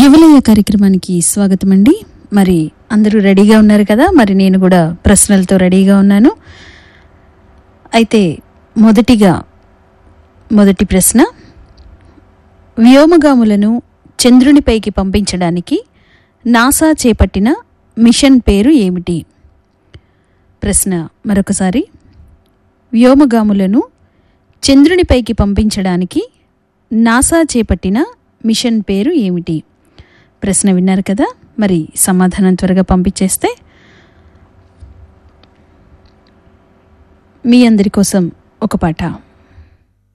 యువలయ కార్యక్రమానికి స్వాగతం అండి. మరి అందరూ రెడీగా ఉన్నారు కదా? మరి నేను కూడా ప్రశ్నలతో రెడీగా ఉన్నాను. అయితే మొదటి ప్రశ్న, వ్యోమగాములను చంద్రునిపైకి పంపించడానికి నాసా చేపట్టిన మిషన్ పేరు ఏమిటి? ప్రశ్న మరొకసారి, వ్యోమగాములను చంద్రునిపైకి పంపించడానికి నాసా చేపట్టిన మిషన్ పేరు ఏమిటి? ప్రశ్న విన్నారు కదా? మరి సమాధానం త్వరగా పంపించేస్తే మీ అందరి కోసం ఒక పాట.